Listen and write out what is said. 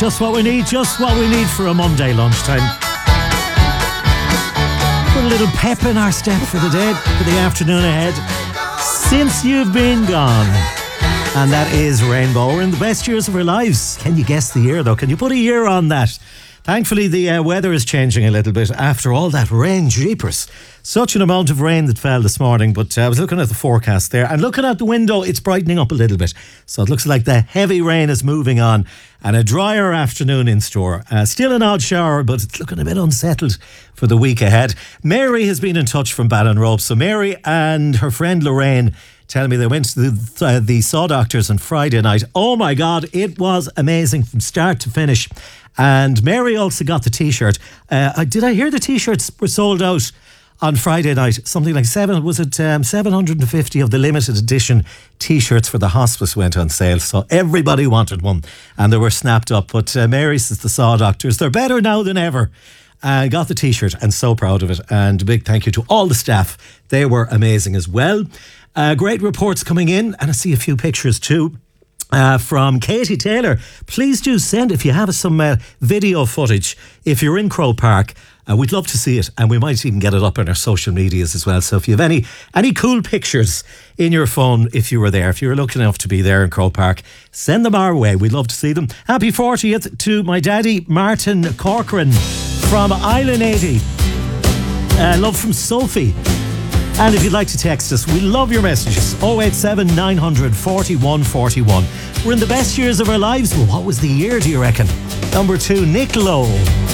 Just what we need for a Monday lunchtime. Put a little pep in our step for the day, for the afternoon ahead. Since You've Been Gone. And that is Rainbow. We're in the best years of our lives. Can you guess the year, though? Can you put a year on that? Thankfully, the weather is changing a little bit after all that rain. Jeepers. Such an amount of rain that fell this morning, but I was looking at the forecast there and looking out the window, it's brightening up a little bit. So it looks like the heavy rain is moving on and a drier afternoon in store. Still an odd shower, but it's looking a bit unsettled for the week ahead. Mary has been in touch from Ballinrobe. So Mary and her friend Lorraine tell me they went to the Saw Doctors on Friday night. Oh my God, it was amazing from start to finish. And Mary also got the T-shirt. Did I hear the T-shirts were sold out on Friday night? Something like 750 of the limited edition T-shirts for the hospice went on sale. So everybody wanted one and they were snapped up. But Mary says the Saw Doctors, they're better now than ever. Got the T-shirt and so proud of it. And a big thank you to all the staff. They were amazing as well. Great reports coming in, and I see a few pictures too. From Katie Taylor. Please do send if you have some video footage. If you're in Croke Park, we'd love to see it, and we might even get it up on our social medias as well. So if you have any cool pictures in your phone, if you were there, if you were lucky enough to be there in Croke Park, send them our way. We'd love to see them. Happy 40th to my daddy Martin Corcoran from Island 80. Love from Sophie. And if you'd like to text us, we love your messages. 087 900 41 41. We're in the best years of our lives. Well, what was the year, do you reckon? Number 2, Nick Lowe.